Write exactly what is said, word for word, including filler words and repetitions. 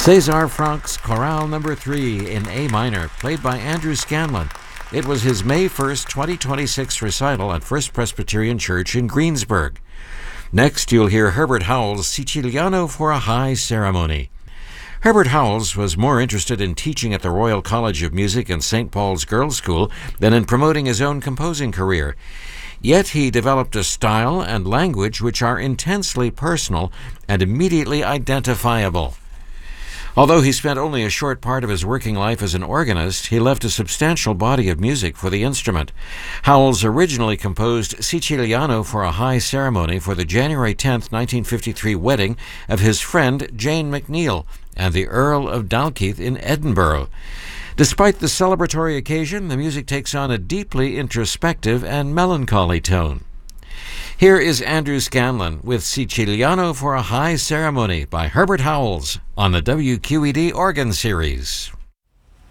César Franck's Chorale Number three in A minor, played by Andrew Scanlon. It was his May first, twenty twenty-six recital at First Presbyterian Church in Greensburg. Next, you'll hear Herbert Howells' Siciliano for a High Ceremony. Herbert Howells was more interested in teaching at the Royal College of Music and Saint Paul's Girls' School than in promoting his own composing career. Yet he developed a style and language which are intensely personal and immediately identifiable. Although he spent only a short part of his working life as an organist, he left a substantial body of music for the instrument. Howells originally composed Siciliano for a High Ceremony for the January tenth, nineteen fifty-three wedding of his friend Jane McNeill and the Earl of Dalkeith in Edinburgh. Despite the celebratory occasion, the music takes on a deeply introspective and melancholy tone. Here is Andrew Scanlon with Siciliano for a High Ceremony by Herbert Howells on the W Q E D Organ Series.